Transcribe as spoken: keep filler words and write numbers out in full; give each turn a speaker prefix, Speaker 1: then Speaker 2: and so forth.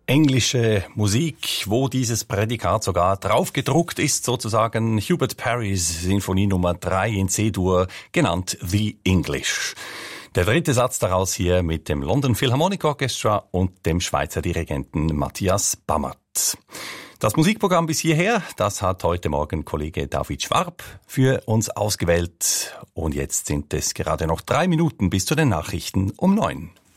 Speaker 1: englische Musik, wo dieses Prädikat sogar draufgedruckt ist, sozusagen Hubert Parrys Sinfonie Nummer drei in C-Dur, genannt The English. Der dritte Satz daraus hier mit dem London Philharmonic Orchestra und dem Schweizer Dirigenten Matthias Bammert. Das Musikprogramm bis hierher, das hat heute Morgen Kollege David Schwab für uns ausgewählt. Und jetzt sind es gerade noch drei Minuten bis zu den Nachrichten um neun.